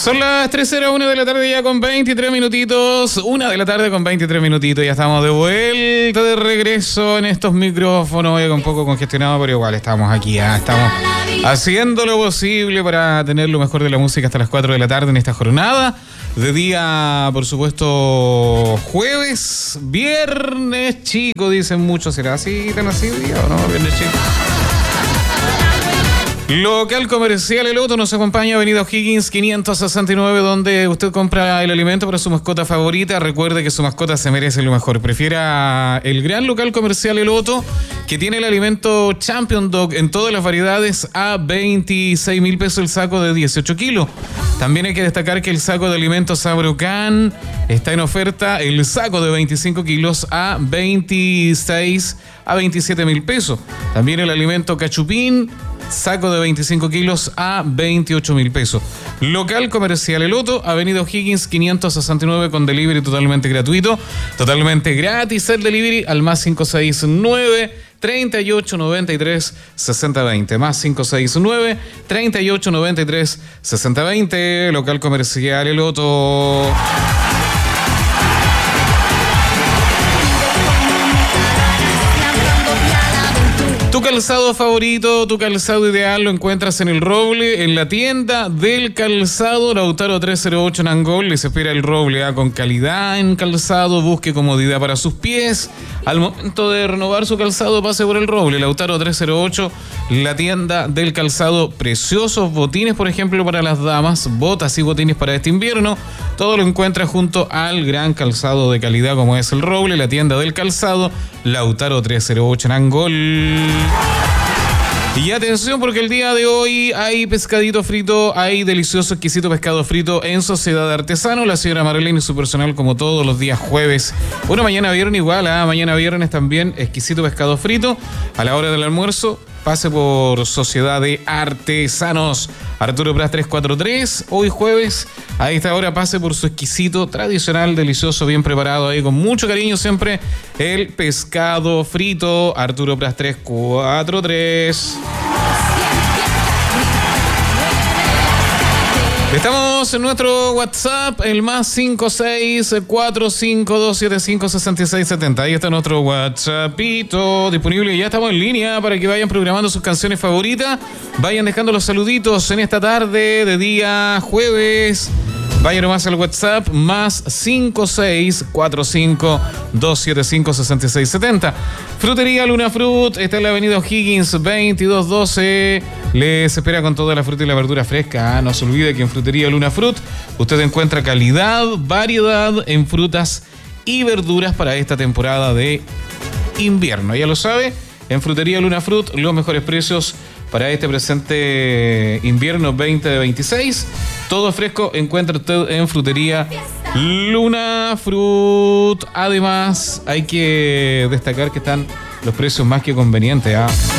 Son las 13:01 de la tarde ya con 23 minutitos. 1 de la tarde con 23 minutitos. Ya estamos de vuelta, de regreso en estos micrófonos. Oye, un poco congestionado, pero igual estamos aquí. Estamos haciendo lo posible para tener lo mejor de la música hasta las 4 de la tarde en esta jornada. De día, por supuesto, jueves, viernes chico, dicen muchos. ¿Será así, tan así día o no? Viernes chico. Local Comercial El Loto nos acompaña, Avenida O'Higgins 569, donde usted compra el alimento para su mascota favorita. Recuerde que su mascota se merece lo mejor. Prefiera el gran Local Comercial El Loto, que tiene el alimento Champion Dog en todas las variedades a 26.000 pesos el saco de 18 kilos. También hay que destacar que el saco de alimentos Sabrocan está en oferta, el saco de 25 kilos a 27.000 pesos. También el alimento Cachupín, saco de 25 kilos a 28.000 pesos. Local Comercial El Loto, Avenida O'Higgins 569, con delivery totalmente gratuito, totalmente gratis el delivery al más 569 3893 6020, más 569 3893 6020. Local Comercial El Loto. Tu calzado favorito, tu calzado ideal lo encuentras en El Roble, en la tienda del calzado Lautaro 308 en Angol. Les espera El Roble, con calidad en calzado. Busque comodidad para sus pies. Al momento de renovar su calzado, pase por El Roble, Lautaro 308, la tienda del calzado. Preciosos botines, por ejemplo, para las damas, botas y botines para este invierno. Todo lo encuentra junto al gran calzado de calidad como es El Roble, la tienda del calzado Lautaro 308 en Angol. Y atención, porque el día de hoy hay pescadito frito, hay delicioso, exquisito pescado frito en Sociedad de Artesanos. La señora Marlene y su personal, como todos los días jueves. Bueno, mañana viernes igual, mañana viernes también exquisito pescado frito. A la hora del almuerzo, pase por Sociedad de Artesanos. Arturo Pras 343, hoy jueves, a esta hora pase por su exquisito, tradicional, delicioso, bien preparado ahí, con mucho cariño siempre, el pescado frito. Arturo Pras 343. Estamos en nuestro WhatsApp, el más 56452756670. Ahí está nuestro WhatsAppito disponible. Ya estamos en línea para que vayan programando sus canciones favoritas. Vayan dejando los saluditos en esta tarde de día jueves. Vayan nomás al WhatsApp, más 56452756670. Frutería Luna Fruit está en la avenida O'Higgins 2212. Les espera con toda la fruta y la verdura fresca. No se olvide que en Frutería Luna Fruit usted encuentra calidad, variedad en frutas y verduras para esta temporada de invierno. Ya lo sabe, en Frutería Luna Fruit los mejores precios para este presente invierno 2026. Todo fresco encuentra usted en Frutería Luna Fruit. Además, hay que destacar que están los precios más que convenientes.